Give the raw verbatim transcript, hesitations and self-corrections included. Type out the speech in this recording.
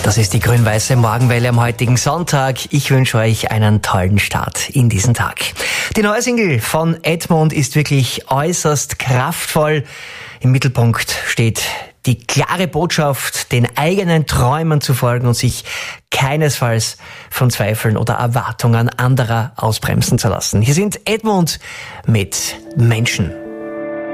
Das ist die grün-weiße Morgenwelle am heutigen Sonntag. Ich wünsche euch einen tollen Start in diesen Tag. Die neue Single von Edmund ist wirklich äußerst kraftvoll. Im Mittelpunkt steht die klare Botschaft, den eigenen Träumen zu folgen und sich keinesfalls von Zweifeln oder Erwartungen anderer ausbremsen zu lassen. Hier sind Edmund mit Menschen.